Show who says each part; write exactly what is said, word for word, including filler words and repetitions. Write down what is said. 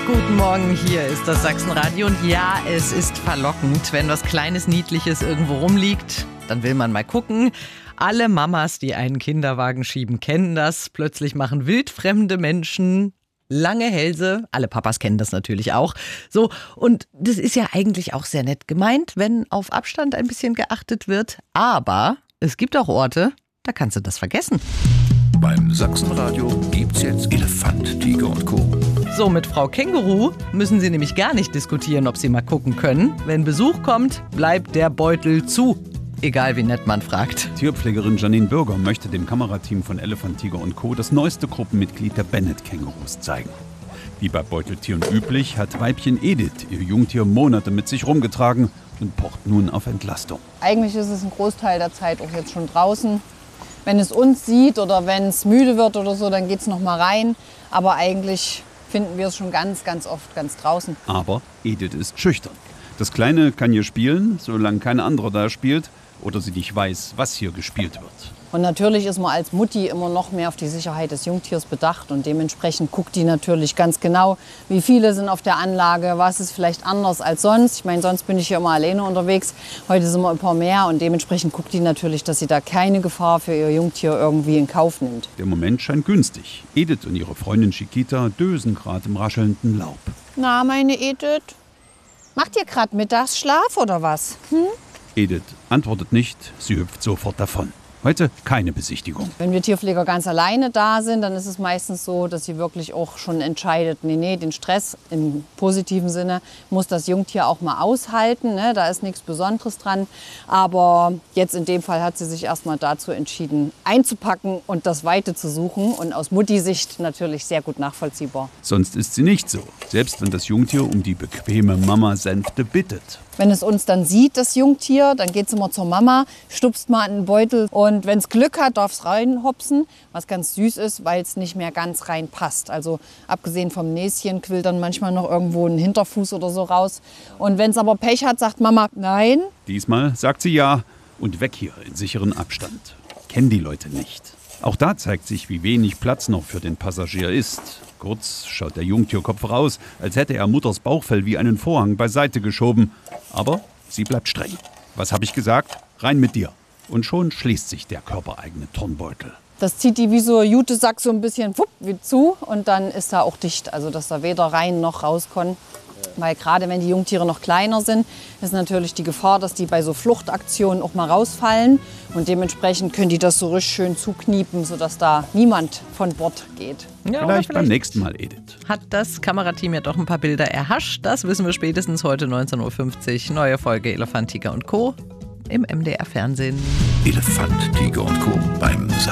Speaker 1: Guten Morgen, hier ist das Sachsenradio und ja, es ist verlockend, wenn was Kleines, Niedliches irgendwo rumliegt, dann will man mal gucken. Alle Mamas, die einen Kinderwagen schieben, kennen das. Plötzlich machen wildfremde Menschen lange Hälse. Alle Papas kennen das natürlich auch. So, und das ist ja eigentlich auch sehr nett gemeint, wenn auf Abstand ein bisschen geachtet wird. Aber es gibt auch Orte, da kannst du das vergessen.
Speaker 2: Beim Sachsenradio gibt's jetzt Elefant, Tiger und Co.
Speaker 1: So, mit Frau Känguru müssen Sie nämlich gar nicht diskutieren, ob Sie mal gucken können. Wenn Besuch kommt, bleibt der Beutel zu. Egal wie nett man fragt.
Speaker 3: Tierpflegerin Janine Bürger möchte dem Kamerateam von Elefant, Tiger und Co. das neueste Gruppenmitglied der Bennett-Kängurus zeigen. Wie bei Beuteltieren üblich, hat Weibchen Edith ihr Jungtier Monate mit sich rumgetragen und pocht nun auf Entlastung.
Speaker 4: Eigentlich ist es ein Großteil der Zeit auch jetzt schon draußen. Wenn es uns sieht oder wenn es müde wird oder so, dann geht es noch mal rein. Aber eigentlich finden wir es schon ganz, ganz oft ganz draußen.
Speaker 3: Aber Edith ist schüchtern. Das Kleine kann hier spielen, solange kein anderer da spielt oder sie nicht weiß, was hier gespielt wird.
Speaker 4: Und natürlich ist man als Mutti immer noch mehr auf die Sicherheit des Jungtiers bedacht. Und dementsprechend guckt die natürlich ganz genau, wie viele sind auf der Anlage, was ist vielleicht anders als sonst. Ich meine, sonst bin ich hier immer alleine unterwegs. Heute sind wir ein paar mehr und dementsprechend guckt die natürlich, dass sie da keine Gefahr für ihr Jungtier irgendwie in Kauf nimmt.
Speaker 3: Der Moment scheint günstig. Edith und ihre Freundin Chiquita dösen gerade im raschelnden Laub.
Speaker 4: Na, meine Edith, macht ihr gerade Mittagsschlaf oder was? Hm?
Speaker 3: Edith antwortet nicht, sie hüpft sofort davon. Heute keine Besichtigung.
Speaker 4: Wenn wir Tierpfleger ganz alleine da sind, dann ist es meistens so, dass sie wirklich auch schon entscheidet, nee, nee, den Stress im positiven Sinne muss das Jungtier auch mal aushalten. Ne? Da ist nichts Besonderes dran. Aber jetzt in dem Fall hat sie sich erst mal dazu entschieden, einzupacken und das Weite zu suchen. Und aus Mutti-Sicht natürlich sehr gut nachvollziehbar.
Speaker 3: Sonst ist sie nicht so, selbst wenn das Jungtier um die bequeme Mama-Sänfte bittet.
Speaker 4: Wenn es uns dann sieht, das Jungtier, dann geht es immer zur Mama, stupst mal an den Beutel und wenn es Glück hat, darf es reinhopsen, was ganz süß ist, weil es nicht mehr ganz reinpasst. Also abgesehen vom Näschen quillt dann manchmal noch irgendwo ein Hinterfuß oder so raus. Und wenn es aber Pech hat, sagt Mama nein.
Speaker 3: Diesmal sagt sie ja und weg hier in sicheren Abstand. Kennen die Leute nicht. Auch da zeigt sich, wie wenig Platz noch für den Passagier ist. Kurz schaut der Jungtierkopf raus, als hätte er Mutters Bauchfell wie einen Vorhang beiseite geschoben. Aber sie bleibt streng. Was habe ich gesagt? Rein mit dir. Und schon schließt sich der körpereigene Turnbeutel.
Speaker 4: Das zieht die wie so ein Jutesack so ein bisschen wupp, wie zu und dann ist er auch dicht. Also dass er weder rein noch raus kann. Weil gerade wenn die Jungtiere noch kleiner sind, ist natürlich die Gefahr, dass die bei so Fluchtaktionen auch mal rausfallen. Und dementsprechend können die das so richtig schön zukniepen, sodass da niemand von Bord geht.
Speaker 1: Ja,
Speaker 3: vielleicht beim nächsten Mal, Edith.
Speaker 1: Hat das Kamerateam ja doch ein paar Bilder erhascht. Das wissen wir spätestens heute neunzehn Uhr fünfzig. Neue Folge Elefant, Tiger und Co. im M D R Fernsehen.
Speaker 2: Elefant, Tiger und Co. beim